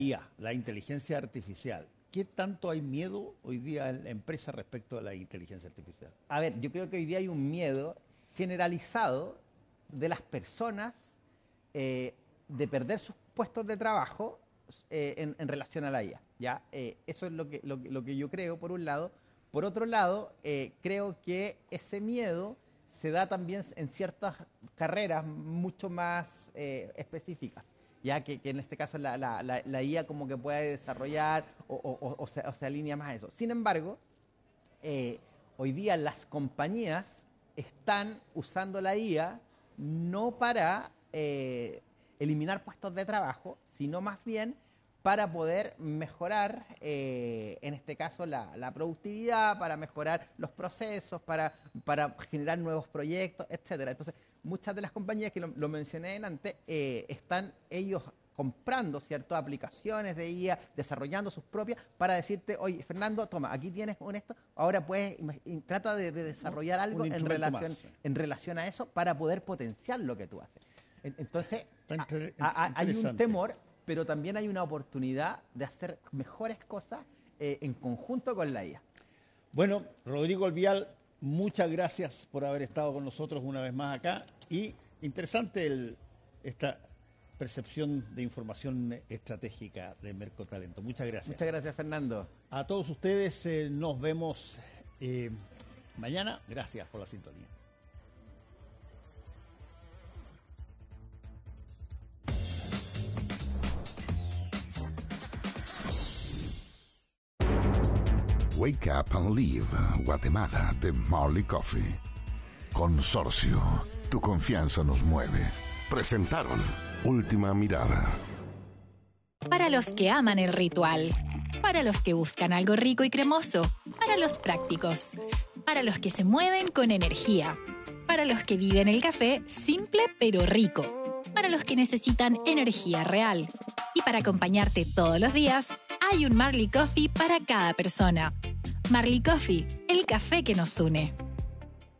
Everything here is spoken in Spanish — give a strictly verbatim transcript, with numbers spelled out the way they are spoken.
I A, la inteligencia artificial. ¿Qué tanto hay miedo hoy día en la empresa respecto a la inteligencia artificial? A ver, yo creo que hoy día hay un miedo generalizado de las personas eh, de perder sus puestos de trabajo eh, en, en relación a la I A. ¿Ya? Eh, eso es lo que, lo, lo que yo creo, por un lado. Por otro lado, eh, creo que ese miedo se da también en ciertas carreras mucho más eh, específicas, ya que, que en este caso la, la, la, la I A como que puede desarrollar o, o, o, se, o se alinea más a eso. Sin embargo, eh, hoy día las compañías están usando la I A no para eh, eliminar puestos de trabajo, sino más bien para poder mejorar, eh, en este caso, la, la productividad, para mejorar los procesos, para, para generar nuevos proyectos, etcétera. Entonces, muchas de las compañías que lo, lo mencioné antes, eh, están ellos comprando, ¿cierto?, aplicaciones de I A, desarrollando sus propias, para decirte, oye, Fernando, toma, aquí tienes un esto, ahora puedes, trata de, de desarrollar ¿No? algo en relación, más. en relación a eso para poder potenciar lo que tú haces. Entonces, inter a, a, hay un temor, pero también hay una oportunidad de hacer mejores cosas eh, en conjunto con la I A. Bueno, Rodrigo Olvial, muchas gracias por haber estado con nosotros una vez más acá. Y interesante el, esta percepción de información estratégica de Mercotalento. Muchas gracias. Muchas gracias, Fernando. A todos ustedes eh, nos vemos eh, mañana. Gracias por la sintonía. Wake Up and Live, Guatemala, de Marley Coffee. Consorcio, tu confianza nos mueve. Presentaron Última Mirada. Para los que aman el ritual, para los que buscan algo rico y cremoso, para los prácticos, para los que se mueven con energía, para los que viven el café simple pero rico, para los que necesitan energía real. Y para acompañarte todos los días, hay un Marley Coffee para cada persona. Marley Coffee, el café que nos une.